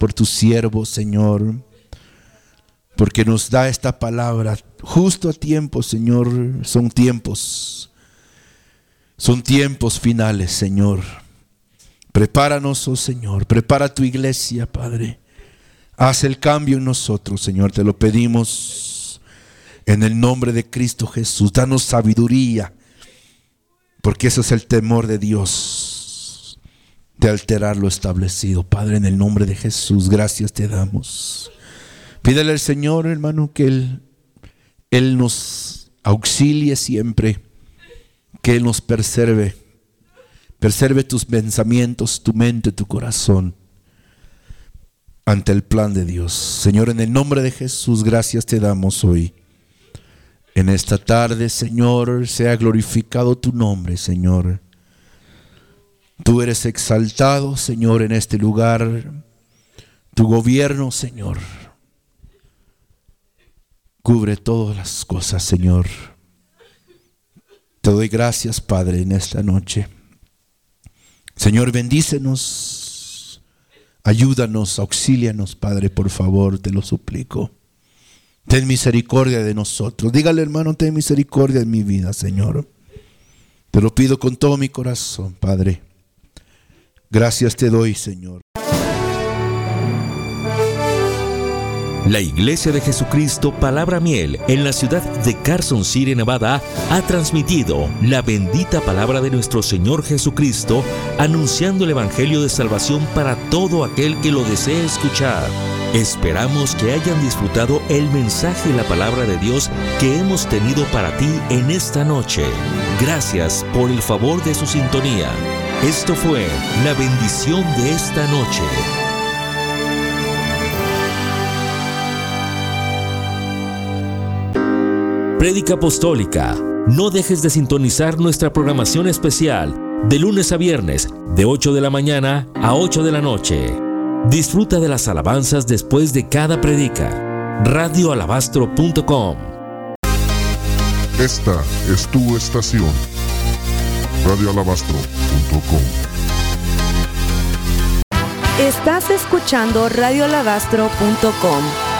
por tu siervo, Señor, porque nos da esta palabra justo a tiempo, Señor. Son tiempos finales, Señor. Prepáranos, oh Señor, prepara tu iglesia, Padre. Haz el cambio en nosotros, Señor, te lo pedimos en el nombre de Cristo Jesús. Danos sabiduría, porque eso es el temor de Dios, de alterar lo establecido. Padre, en el nombre de Jesús, gracias te damos. Pídele al Señor, hermano, que Él nos auxilie siempre, que Él nos preserve tus pensamientos, tu mente, tu corazón ante el plan de Dios. Señor, en el nombre de Jesús, gracias te damos hoy. En esta tarde, Señor, sea glorificado tu nombre, Señor. Tú eres exaltado, Señor, en este lugar. Tu gobierno, Señor, cubre todas las cosas, Señor. Te doy gracias, Padre, en esta noche. Señor, bendícenos, ayúdanos, auxílianos, Padre, por favor, te lo suplico. Ten misericordia de nosotros. Dígale, hermano, ten misericordia en mi vida, Señor. Te lo pido con todo mi corazón, Padre. Gracias te doy, Señor. La Iglesia de Jesucristo Palabra Miel en la ciudad de Carson City, Nevada, ha transmitido la bendita palabra de nuestro Señor Jesucristo, anunciando el Evangelio de salvación para todo aquel que lo desee escuchar. Esperamos que hayan disfrutado el mensaje y la palabra de Dios que hemos tenido para ti en esta noche. Gracias por el favor de su sintonía. Esto fue la bendición de esta noche. Prédica Apostólica. No dejes de sintonizar nuestra programación especial de lunes a viernes de 8 de la mañana a 8 de la noche. Disfruta de las alabanzas después de cada prédica. radioalabastro.com. Esta es tu estación. radioalabastro.com. Estás escuchando radioalabastro.com.